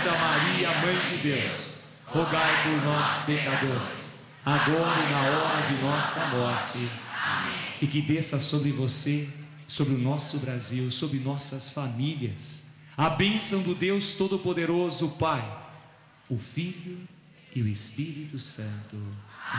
Santa Maria, Mãe de Deus, rogai por nós, pecadores, agora e na hora de nossa morte. Amém. E que desça sobre você, sobre o nosso Brasil, sobre nossas famílias, a bênção do Deus Todo-Poderoso, o Pai, o Filho e o Espírito Santo.